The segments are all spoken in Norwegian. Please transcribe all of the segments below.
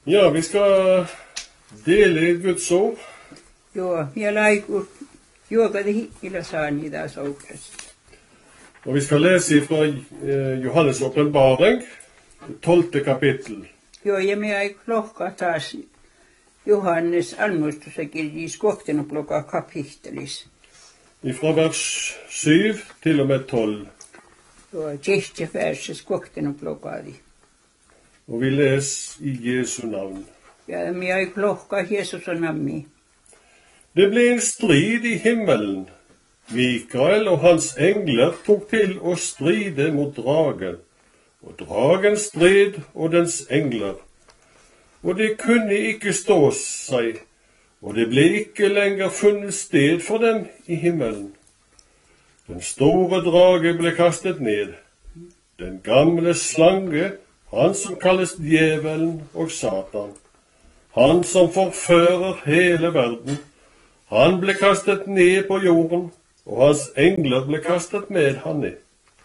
Ja, vi skal dele Guds ord. Joo, ja laiku juokati hikkilä saani taas outrasta. Og vi skal lese fra Johannes' åpenbaring, 12. kapittel. Joo, ja me aik lohkaa taas Johannes almustusekirjis kohtenuploka kapittelis. Fra vers 7 til og med 12. Joo, tjehtja verses kohtenuplokaadi. Og vi leser i Jesu navn. Ja me aik lohkaa Jeesus on nammi. Det ble en strid i himmelen. Mikael og hans engler tok til å stride mot dragen, og dragen stred og dens engler. Og det kunne ikke stå seg, og det ble ikke lenger funnet sted for dem i himmelen. Den store drage ble kastet ned, den gamle slange, han som kalles djevelen og Satan, han som forfører hele verden. Han ble kastet ned på jorden, og hans engler ble kastet med han ned.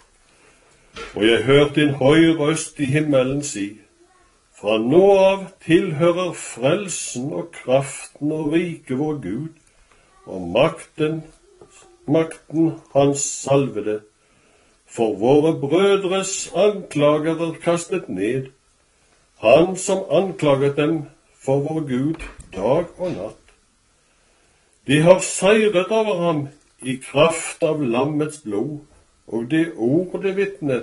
Og jeg hørte en høy røst i himmelen si, fra nå av tilhører frelsen og kraften og riket vår Gud, og makten hans salvede, for våre brødres anklagere kastet ned, han som anklaget dem for vår Gud dag og natt. De har seiret over ham i kraft av lammets blod, og det ord det vitnet,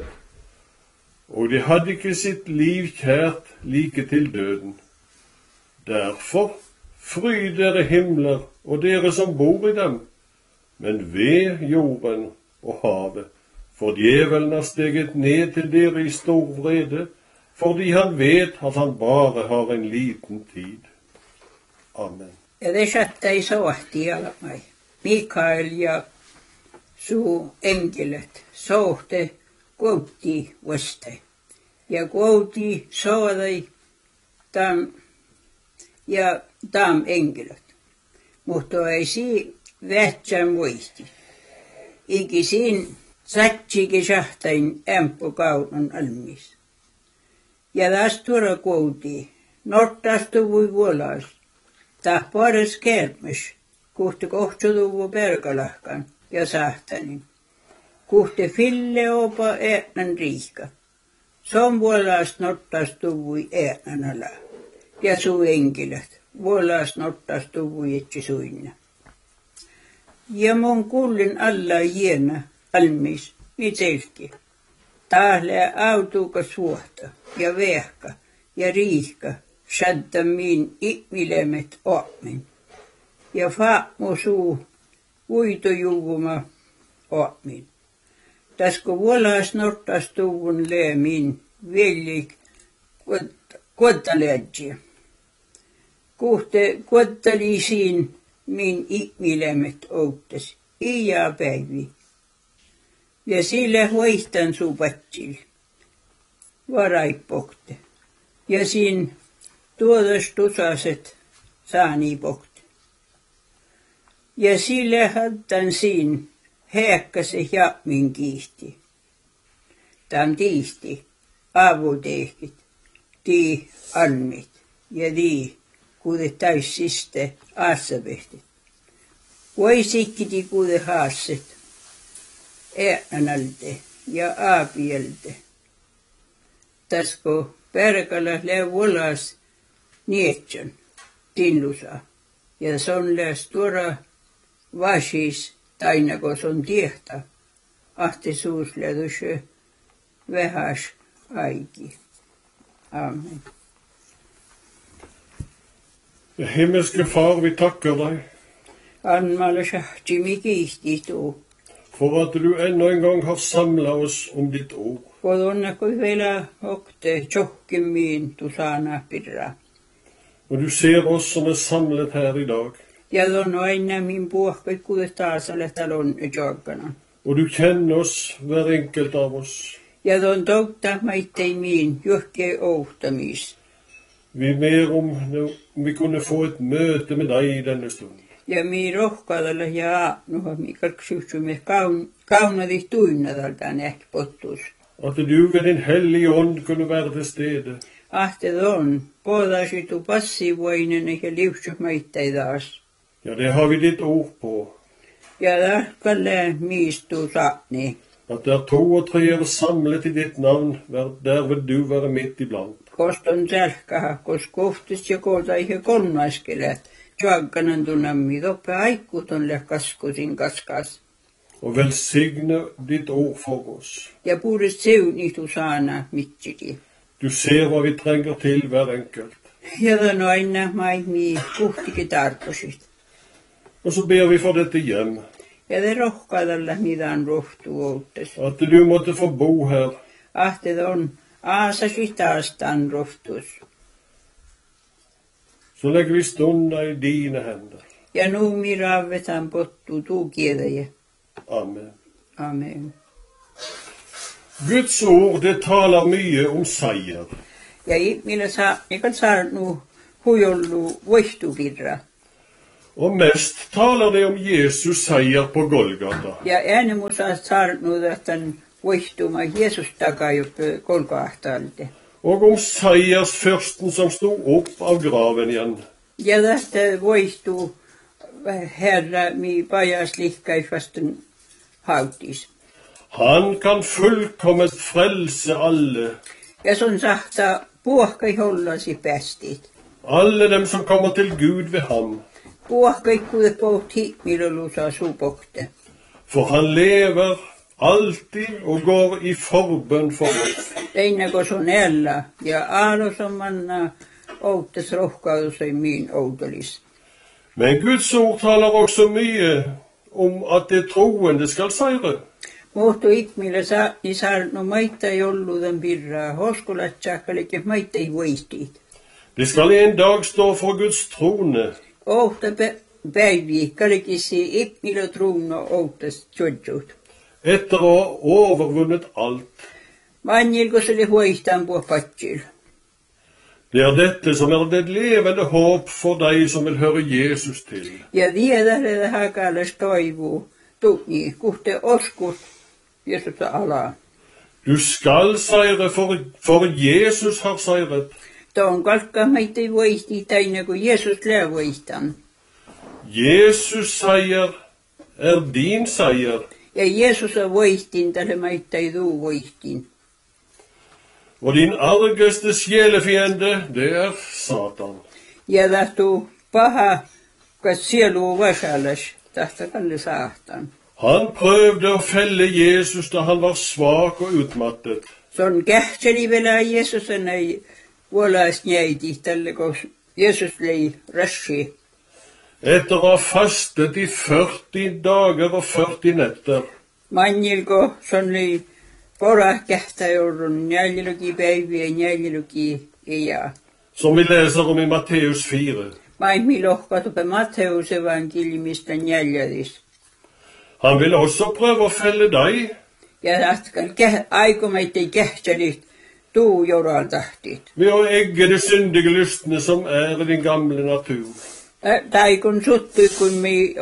og de hadde ikke sitt liv kjært like til døden. Derfor fryd dere himler og dere som bor i dem, men ved jorden og havet, for djevelen har steget ned til dere i stor vrede, fordi han vet at han bare har en liten tid. Amen. Ja det sattei sohti alamai. Mikael ja suu enkelet sohte kuutti vaste. Ja kuutti soodai tam enkelet. Mutta ei sii vähtsän voisti. Iki siin satsikin sahtain ämppukaunun almis. Ja taas tuoda kuutti. Norttastu voi vuolaas. Tahpaades kermys. Kuhte kohtsutuvu Bergalahkan ja sahtanin. Kuhte fille opa äänän riika. Som vuolaas norttastuvui äänän ala. Ja suu enkilet. Vuolaas norttastuvui etsi suinna. Ja mun kullin alla jiena almis, mitselki. Tahle autuuka suohta ja vehka ja riihka. Shadda min ihmilemet oamin. Ja faamo suu uitojuvuma oamin. Tasko vuolaas norttastuvun leemin vellik kuottaleadji. Kuhte kuottali siin min ihmilemet outas iä päivi. Ja sille hoihtan suu patsil. Varaipokte. Ja siin tuodas tusaset saani pokte. Ja sille hattan siin heäkkäse jamin kiihti. Tam tiihti, avutehkit, tii annit ja tii kuude täys siste aassapehtit. Voisikkiti kuude haasset, äänälte ja aapielte. Tasko Bergala lää vuolas nietsön, tinlusa. Ja son lääs tuora vasis, tainako son tiehta. Ahte suus läädusö vähäs aiki. Amen. Ja himmelske Far, vi takker deg Anmale shahtimi kiihti tuu. for at du ennå en gang har samlet oss om ditt ord. Kodonnako vielä okte tjokkimiin tusana pirra. Og du ser oss som er samlet her i dag. Ja don aina min puhkait kuude taasale talon joggana. Og du kjenner oss, hver enkelt av oss. Ja don toukta maittei miin juhkei ouhtamis. Vi ber om vi kunne få et møte med deg i denne stund. Ja mi rohkaadalla ja nuha mi kalksyhtsumme kaunadih tuinnadaltaan ehkä pottus. At du ved din hellige ånd kunne være til stede. Ahted on, poodasitu passivoinen ja liuksumaittei taas. Ja det har vi ditt ord på. Ja tarkalle miistuu saatni. At der 2 og 3 er samlet i ditt navn, der vil du være midt iblant. Koston selkäha, kos kohtis ja koota ihe kolmaskelet. Tjagganen tunnammi toppe aikuton kaskusin kaskas. Og velsigne ditt ord for oss. Ja puudest seunitu saana mitsidi. Du ser hva vi trenger til hver enkelt. Ja den aina maimi puhtike tarkosit. Og så ber vi for dette hjem. Ja det rohkaadalla mitään rohtuu outtes. At du måtte få bo her. Ahted on aasasit taastaan rohtus. Så legger vi stunda i dine hender. Ja nuumi raavetaan pottuu tuukietäjä. Amen. Amen. Guds ord, det taler mye om seier. Ja millä saa, eikä saanut huijollu voihtupirra. Og mest taler det om Jesus seier på Golgata. Ja äänemus on saanut tämän voihtuma Jeesus takajuppe Golgatalte. Og om seiersfyrsten som stod opp av graven igjen. Ja tästä voihtuu Herra mi pajas lihkaifasten hautis. Han kan fullkomment frelse alle. Ja sun sahtaa puohkai hollasi päästit. Alle dem som kommer til Gud ved ham. Puohkai kude poht himmilolusa supokte. For han lever alltid og går i forbønn for oss. Teinäkö sun ella ja aalos on manna outtes rohkaudus ei miin outolis. Men Guds ord taler også mye om at det troende skal seire. Muhtu ikmille niin saanut maita ei ollut den pirraa. Hoskolat tjahkalikin maita ei voistit. Det skal en dag stå for Guds trone. Ohta päiviä kalikisi ikmille truuno outas tjodjut. Etter å ha overvunnet alt. Manjilko se oli huihtaan puh patjil. Det er dette som er det levende håp for deg som vil høre Jesus til. Ja tiedä hakalas toivuu. Tuutni kuhte oskut Jeesusta alaa. Du skal seire, for Jesus har seiret. Tuon kalkka meitä ei voisti täinä kuin Jeesus lää voistan. Jesus seier er din seier. Ja Jeesus on voistin, tälle meitä ei tuu voistin. Og din argeste sjelefiende, det er Satan. Ja tahtuu paha, kas sielu vasalas, tahta kalle saahtan. Han prøvde å felle Jesus da han var svak og utmattet. Se on kähtseli vielä Jeesusen ei vuolaas njäiti, tälle kun Jeesus lei rassi. Etter å ha fastet i 40 dager og 40 netter. Manjilko se on lei pora kähtä joudun njäljiluki päiviä, njäljiluki ja. Som vi leser om i Matteus 4. Maimi lohkatupe Matteus evankeliumista njäljädis. Han vil også prøve å felle deg. Ja tahtkal aikomeita ei kähtsälit tuu joudaan tahtit. Ved å egge de syndige lystene som er i din gamle natur. Tai kun suttui, kun mi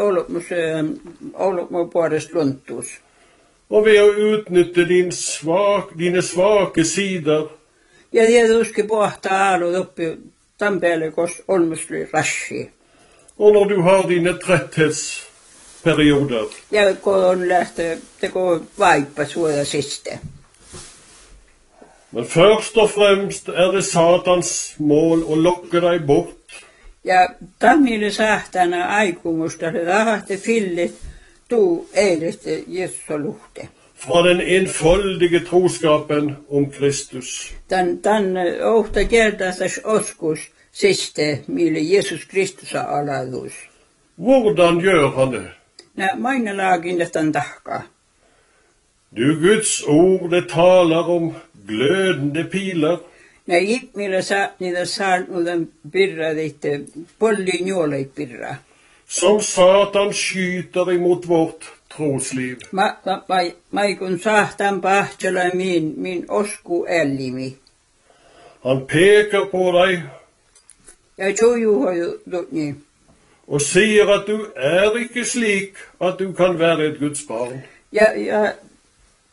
ollut mun puolesta lunttuus. Og ved å utnytte dine svake sider. Ja tietysti pohtaa aalut oppi tämän päälle, kos olmusli rassi. Og når du har dine tretthetsperioder. Ja kun on lähtö, teko vaippa suoja siste. Men først og fremst er det Satans mål å lokke deg bort. Ja tammille sahtana aikumusta, se tahti fillit tuu eileste Jeesusa luhte. Fra den enfoldige troskapen om Kristus. Tän ohta kertaistas oskus siste, mille Jeesus Kristusa aladuus. Hvordan gjør han det? Nä mainalaakin tämän tahkaa. Du, Guds ord, det taler om glødende piler. Nä ihmillä niitä saanut pirra teitte, polli njuoleit pirra. Som Satan skyter imot vårt trosliv. Mä kun sahtan pahtsella min osku ellimi. Han peker på deg Ja tjojuhoju niin. og sier at du er ikke slik at du kan være et Guds barn. Ja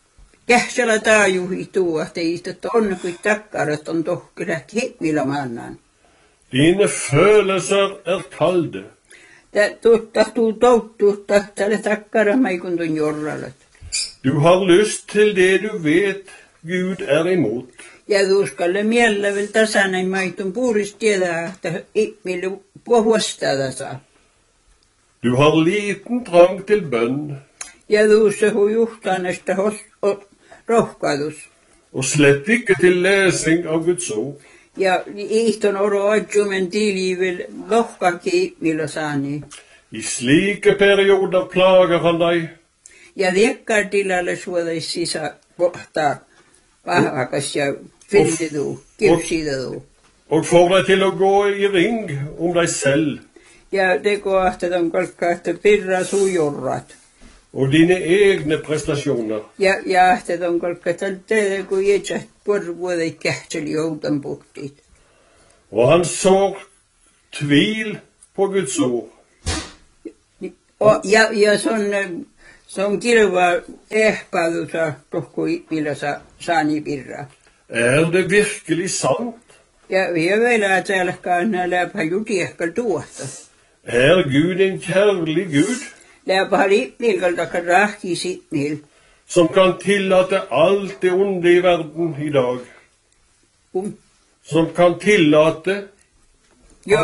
Kähtsälä taajuhi tuo, että ei sitä onne kuin takkarat on tohkilla himmillä mannan. Dine følelser kalde. Tuotta tuu touttuutta, tälle takkara maikundun jorralat. Du har lyst til det du vet Gud imot. Ja tuuskalle miellä vielä tasainen maitun puuris tiedä, että ihmille puhuastaa saa. Du har liten trang til bønn. Ja tuussa hu juhtaa näistä rohkaidus. Og slett ikke til lesing av Guds ord. Ja ihton oro adjumen tilivel lohkaki millä saani. I slike perioder plager han deg. Ja viekkar tilalle suotais sisä kohtaa vahvakas ja fyllidu, kipsidu. Og får deg til å gå i ring om deg selv. Ja teko ahtaton kalkkaa, että pirra sujorrat. Og dine egne prestasjoner. Ja ahtaton kalkkaa, että teille kun jätsät porvuodei kähtseli joutan puhtiit. Og han sår tvil på Guds ord. Ja se on kilva ehpäädyssä tohku millä saani pirra. Det virkelig sant? Ja vielä täälläkään läpä jutiehkal tuosta. Gud en kjærlig Gud? Läpä lippilkalta rahki sitnil. Som kan tillate alt det onde i verden i dag. Som kan tillate. Ja.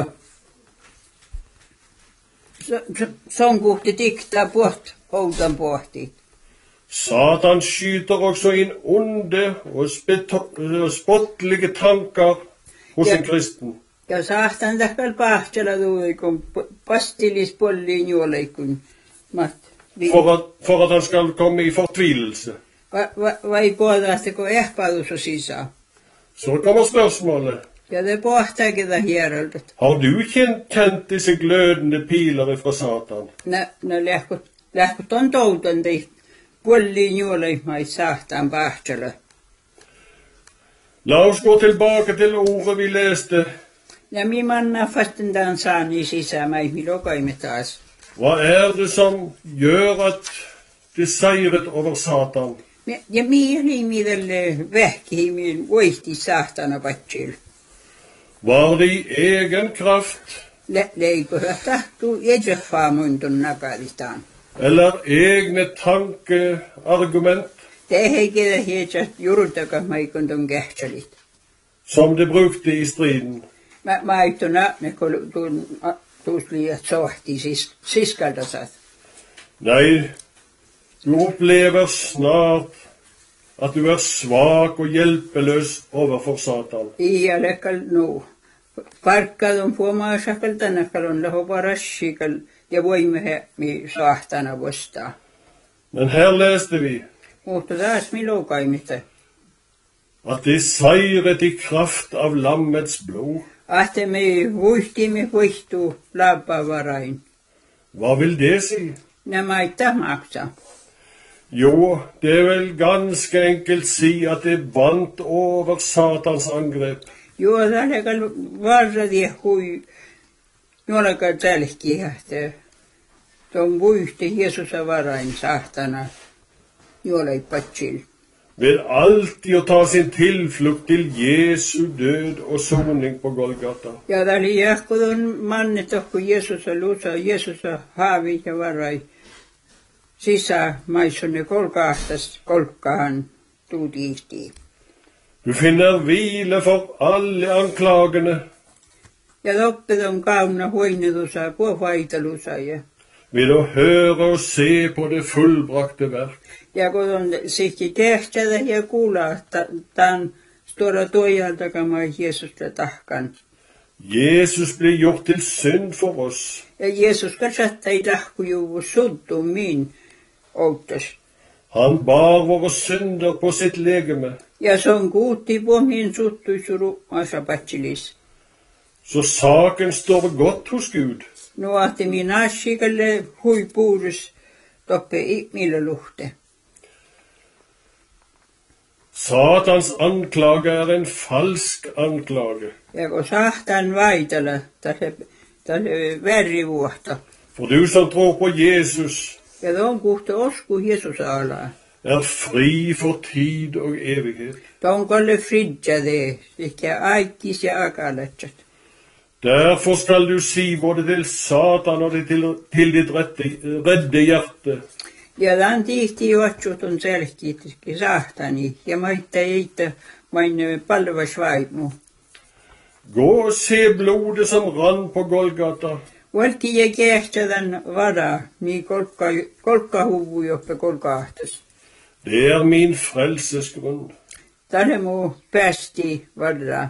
Se on kuhti tiktaa puht, outan pohti. Satan skyter også inn onde og spottlige tanker hos en kristen. Ja saatan tähkäl pahtjala tuui, kun pastillis polliin juoleikun. For at han skal komme i fortvilelse. Vai puolastako ehpaadus on sisään? Så kommer spørsmålet. Ja det pohtakin tähän hierolta. Har du kjent disse glødende piler fra Satan? Ne lähkut on toutan teit. Polliin juoleikmai saatan pahtjala. La oss gå tilbake til ordet vi leste. Ja mi manna fasten tämän saani sisään, mä ihmi lokaimme taas. Hva det som gjør at det seiret over Satan? Ja mieli tälle vähkihimin voihti saatana patsil. Var det i egen kraft? Leipöhä tahtuu jätefaamuntun nakalitaan. Eller egne tankeargument? Det heikellä hietsät juurtaka maikundun kähtsälit. Som det brukte i striden. Mä aittuna ne tuusli at sohti siskalta saat. Nei, du opplever snart at du svak og hjelpeløs overfor Satan. Ja lekkal nu. Parkkadun puomaasakal tänäkkal on laho parassikal ja voimme mi sahtana vastaa. Men her leste vi Mutta taas mi lokaimista. At det seiret i kraft av lammets blod. Ahte me vuihtimme vuihtuu lappavarain. Hva vil det si? Nämä ei maksa. Jo, det vel ganske enkelt si at det vant over Satans angrep. Jo, täälläkään varradia hui. Nuolakaan täälläkin hähtää. Tuon vuihti Jeesusa varain sahtana. Nuolai patsil. Ved alltid å ta sin tilflukt til Jesu død og soning på Golgata. Ja täällä jähkudun manne tohku Jeesusa luusa, Jeesusa haavi ja varai. Sisä maissunne kolkkahan tuutiistiin. Du finner hvile for alle anklagene. Ja toppet on kauna huinetusa, puofaitalusa ja. Ved å høre og se på det fullbrakte verk. Ja kun on sihki kehtsätä ja kuulla, tämän stora toijaltakama Jeesusta tahkan. Jesus ble gjort til synd for oss. Ja Jeesus katsatta ei tahkujuvu suttu min outtas. Han bar våre synder på sitt legeme. Ja se on kuutti pohjin suttuisuru asapatsilis. Så saken står godt hos Gud. No ahti min asikalle hui puurus toppe millä luhte. Satans anklage en falsk anklage. Ja kun sahtan vaitella, tälle värrivuotta. For du som tror på Jesus, Ja tuon kuhte osku Jeesus alaa. fri for tid og evighet. Tonkolle fridja det, ikke aikis ja akalatsat. Derfor skal du si både til Satan og til ditt redde hjerte. Ja tämän tihti juotsutun selkiitiski sahtani, ja maitta eitä main palvas vaimu. Gå og se blodet som rann på Golgata. Valki ja kehtsädän vada, niin kolkka huvu joppe kolkahtas. Det min frelsesgrunn. Tänne muu päästi vada.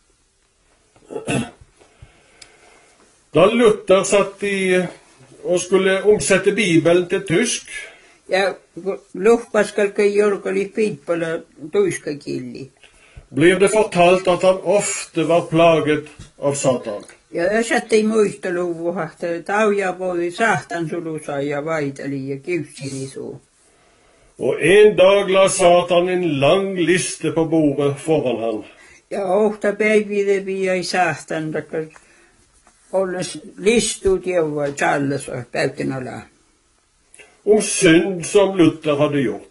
Da Luther satt og skulle omsette Bibelen til tysk, Ja luhpaskalka jorkali piipala tuiska killi. blir det fortalt at han ofte var plaget av Satan. Ja tässä ei muisteluvu hahta tauja voi sahtan sulusa ja vaitali ja kiussili suu. Og en dag la Satan en lang liste på bordet foran han. Ja ohta päivide viiai sahtan takas olles listut jeuva challas päytin ala. Om synd som Luther hadde gjort.